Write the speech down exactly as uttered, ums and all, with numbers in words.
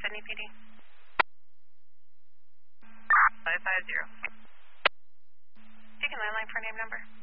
Sydney P D. five five zero. Taking landline for name number.